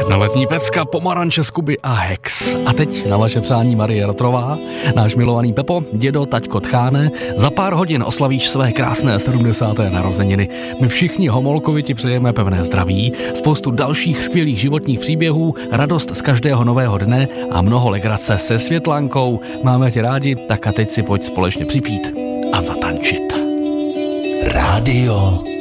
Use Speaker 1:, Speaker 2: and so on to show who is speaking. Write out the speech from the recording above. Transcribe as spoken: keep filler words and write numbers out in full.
Speaker 1: Na letní pecka, pomaranče z Kuby a Hex. A teď na vaše přání Marie Rotrová, náš milovaný Pepo, dědo, taťko Tcháne, za pár hodin oslavíš své krásné sedmdesáté narozeniny. My všichni Homolkovi ti přejeme pevné zdraví, spoustu dalších skvělých životních příběhů, radost z každého nového dne a mnoho legrace se Světlánkou. Máme tě rádi, tak a teď si pojď společně připít a zatančit.
Speaker 2: Rádio